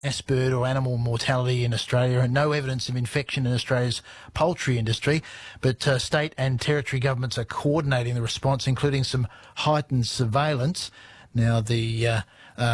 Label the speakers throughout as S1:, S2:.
S1: bird or animal mortality in Australia and no evidence of infection in Australia's poultry industry. But state and territory governments are coordinating the response, including some heightened surveillance. Now, the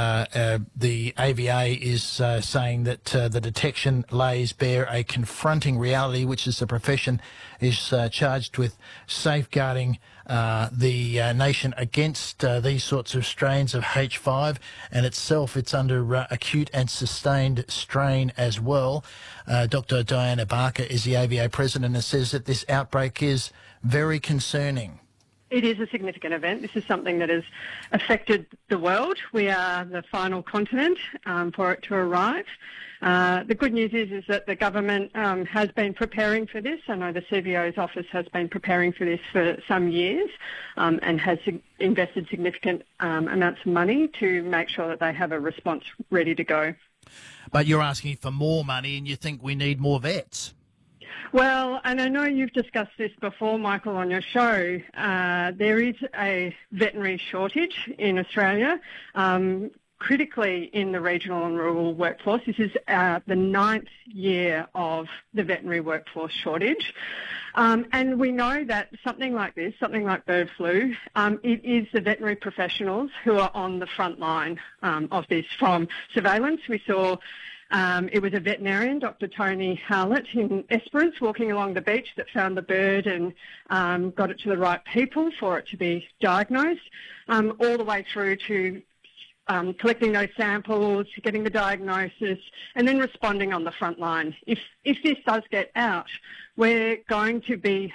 S1: AVA is saying that the detection lays bare a confronting reality, which is the profession is charged with safeguarding the nation against these sorts of strains of H5, and itself it's under acute and sustained strain as well. Dr. Diana Barker is the AVA president and says that this outbreak is very concerning.
S2: It is a significant event. This is something that has affected the world. We are the final continent for it to arrive. The good news is that the government has been preparing for this. I know the CBO's office has been preparing for this for some years and has invested significant amounts of money to make sure that they have a response ready to go.
S1: But you're asking for more money and you think we need more vets.
S2: Well, and I know you've discussed this before, Michael, on your show. There is a veterinary shortage in Australia, critically in the regional and rural workforce. This is the 9th year of the veterinary workforce shortage. And we know that something like this, something like bird flu, it is the veterinary professionals who are on the front line of this. From surveillance, we saw it was a veterinarian, Dr. Tony Howlett in Esperance, walking along the beach that found the bird and got it to the right people for it to be diagnosed, all the way through to collecting those samples, getting the diagnosis, and then responding on the front line. If this does get out, we're going to be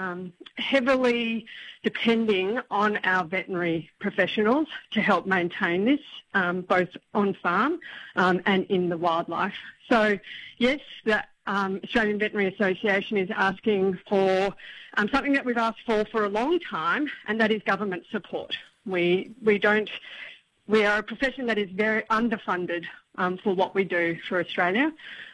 S2: heavily depending on our veterinary professionals to help maintain this, both on farm and in the wildlife. So, yes, the Australian Veterinary Association is asking for something that we've asked for a long time, and that is government support. We are a profession that is very underfunded for what we do for Australia,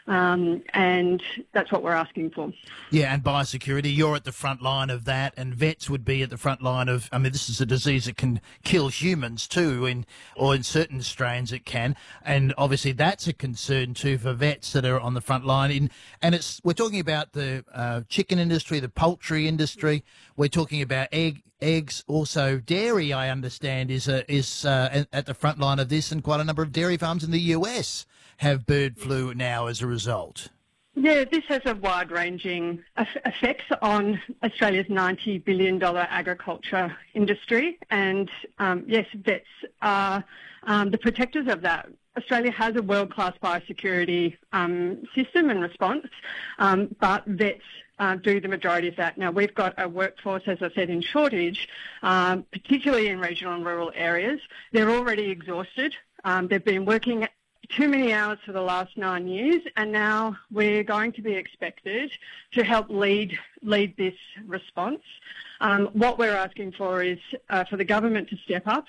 S2: and that's what we're asking for.
S1: Yeah, and biosecurity, you're at the front line of that, and vets would be at the front line of, I mean, this is a disease that can kill humans too, or in certain strains it can, and obviously that's a concern too for vets that are on the front line. And we're talking about the chicken industry, the poultry industry, we're talking about eggs, also dairy, I understand, is at the front line of this, and quite a number of dairy farms in the US have bird flu now as a result.
S2: Yeah, this has a wide-ranging effects on Australia's $90 billion agriculture industry, and yes, vets are the protectors of that. Australia has a world-class biosecurity system and response, but vets do the majority of that. Now, we've got a workforce, as I said, in shortage, particularly in regional and rural areas. They're already exhausted. They've been working too many hours for the last 9 years, and now we're going to be expected to help lead this response. What we're asking for is for the government to step up.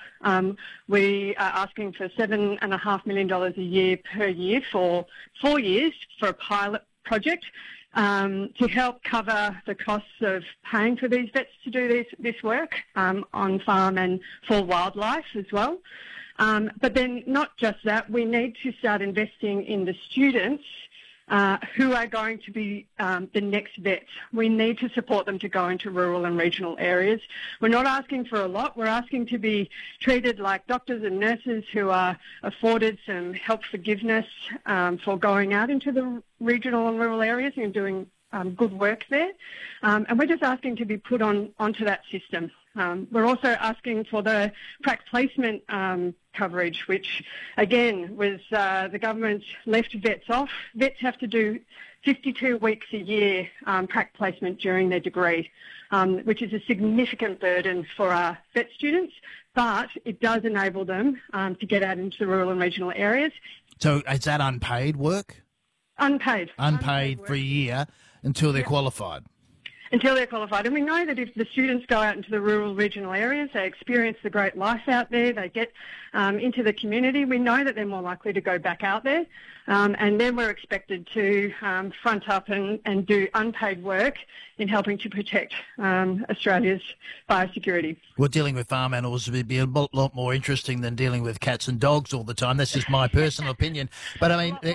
S2: We are asking for $7.5 million a year per year for 4 years for a pilot project to help cover the costs of paying for these vets to do this work on farm and for wildlife as well. But then not just that, we need to start investing in the students who are going to be the next vets. We need to support them to go into rural and regional areas. We're not asking for a lot. We're asking to be treated like doctors and nurses who are afforded some health forgiveness for going out into the regional and rural areas and doing good work there. And we're just asking to be put onto that system. We're also asking for the prac placement coverage, which, again, was the government left vets off. Vets have to do 52 weeks a year prac placement during their degree, which is a significant burden for our vet students, but it does enable them to get out into the rural and regional areas.
S1: So is that unpaid work?
S2: Unpaid.
S1: Unpaid for a year until they're qualified.
S2: until they're qualified. And we know that if the students go out into the rural regional areas, they experience the great life out there, they get into the community, we know that they're more likely to go back out there. And then we're expected to front up and do unpaid work in helping to protect Australia's biosecurity.
S1: Well, dealing with farm animals would be a lot more interesting than dealing with cats and dogs all the time. That's just my personal opinion. But I mean,